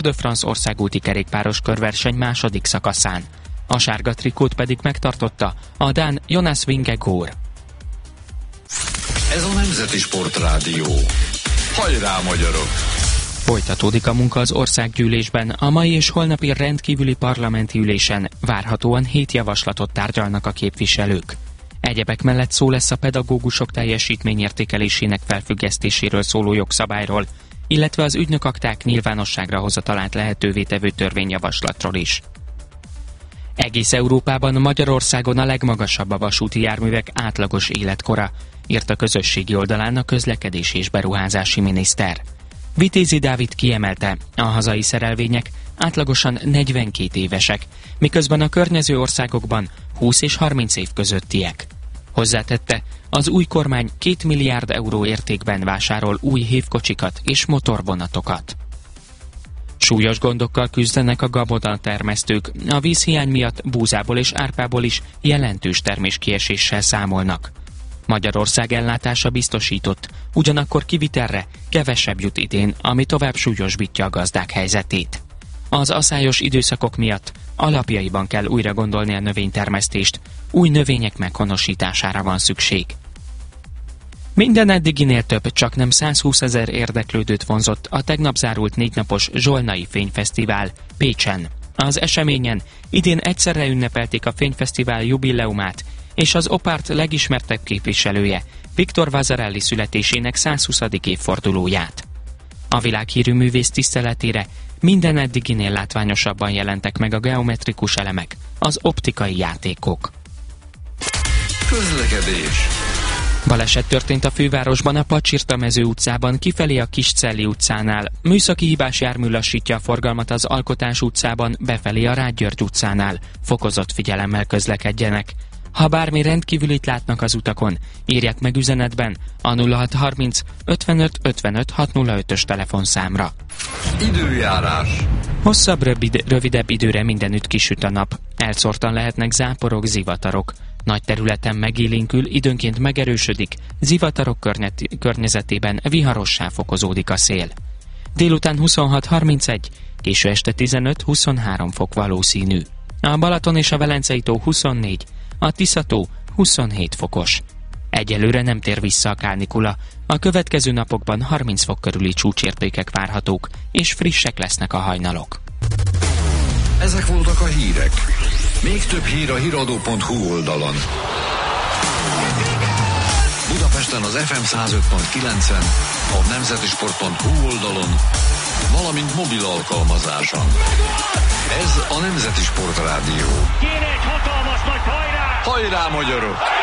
de France országúti kerékpáros körverseny második szakaszán. A sárga trikót pedig megtartotta a dán Jonas Vingegaard. Ez a Nemzeti Sportrádió. Hajrá, magyarok! Folytatódik a munka az országgyűlésben. A mai és holnapi rendkívüli parlamenti ülésen várhatóan 7 javaslatot tárgyalnak a képviselők. Egyebek mellett szó lesz a pedagógusok teljesítményértékelésének felfüggesztéséről szóló jogszabályról, illetve az ügynökakták nyilvánosságra hozatalát lehetővé tevő törvényjavaslatról is. Egész Európában, Magyarországon a legmagasabb a vasúti járművek átlagos életkora, írt a közösségi oldalán a közlekedési és beruházási miniszter. Vitézi Dávid kiemelte, a hazai szerelvények átlagosan 42 évesek, miközben a környező országokban 20 és 30 év közöttiek. Hozzátette, az új kormány 2 milliárd euró értékben vásárol új hévkocsikat és motorvonatokat. Súlyos gondokkal küzdenek a gabonatermesztők, a vízhiány miatt búzából és árpából is jelentős terméskieséssel számolnak. Magyarország ellátása biztosított, ugyanakkor kivitelre kevesebb jut idén, ami tovább súlyosbítja a gazdák helyzetét. Az aszályos időszakok miatt alapjaiban kell újra gondolni a növénytermesztést, új növények meghonosítására van szükség. Minden eddiginél több, csaknem 120 000 érdeklődőt vonzott a tegnap zárult 4 napos Zsolnai Fényfesztivál Pécsen. Az eseményen idén egyszerre ünnepelték a Fényfesztivál jubileumát és az Opárt legismertebb képviselője, Viktor Vasarely születésének 120. évfordulóját. A világhírű művész tiszteletére minden eddiginél látványosabban jelentek meg a geometrikus elemek, az optikai játékok. Közlekedés. Baleset történt a fővárosban, a Pacsirta-mező utcában, kifelé a Kiscelli utcánál. Műszaki hibás jármű lassítja a forgalmat az Alkotás utcában, befelé a Rád György utcánál. Fokozott figyelemmel közlekedjenek. Ha bármi rendkívülit látnak az utakon, írják meg üzenetben a 0630 55 55 605-ös telefonszámra. Időjárás. Hosszabb, rövidebb időre mindenütt kisüt a nap. Elszórtan lehetnek záporok, zivatarok. Nagy területen megélénkül, időnként megerősödik, zivatarok környezetében viharossá fokozódik a szél. Délután 26-31, késő este 15-23 fok valószínű. A Balaton és a Velencei-tó 24, a Tisza-tó 27 fokos. Egyelőre nem tér vissza a kánikula, a következő napokban 30 fok körüli csúcsértékek várhatók, és frissek lesznek a hajnalok. Ezek voltak a hírek. Még több hír a hiradó.hu oldalon. Budapesten az FM 105.9-en, a nemzetisport.hu oldalon, valamint mobil alkalmazáson. Ez a Nemzeti Sportrádió. Kéne egy hatalmas nagy hajrá! Hajrá, magyarok!